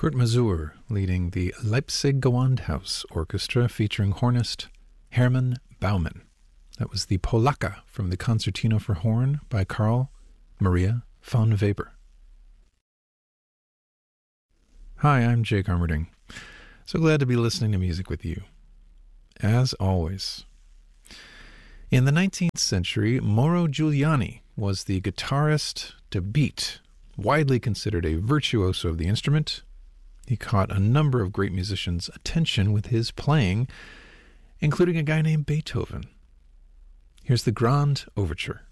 Kurt Masur leading the Leipzig Gewandhaus Orchestra featuring hornist Hermann Baumann. That was the Polacca from the Concertino for Horn by Carl Maria von Weber. Hi, I'm Jake Armerding. So glad to be listening to music with you. As always. In the 19th century, Mauro Giuliani was the guitarist to beat, widely considered a virtuoso of the instrument. He caught a number of great musicians' attention with his playing, including a guy named Beethoven. Here's the Grand Overture.